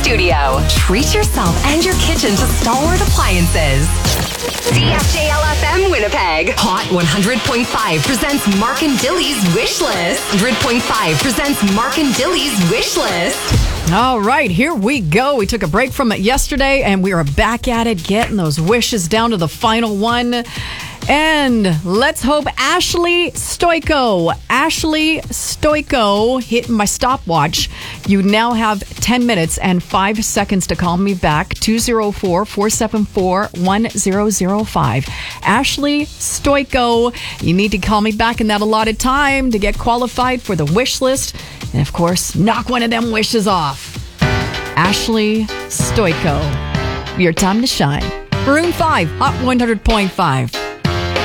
studio. Treat yourself and your kitchen to Stalwart Appliances. CFJLFM Winnipeg. Hot 100.5 presents Mark and Dilly's Wish List. 100.5 presents Mark and Dilly's Wish List. All right, here we go. We took a break from it yesterday, and we are back at it, getting those wishes down to the final one. And let's hope Ashley Stoiko hitting my stopwatch. You now have 10 minutes and 5 seconds to call me back. 204-474-1005. Ashley Stoiko, you need to call me back in that allotted time to get qualified for the wish list. And of course, knock one of them wishes off. Ashley Stoiko, your time to shine. Maroon 5, Hot 100.5.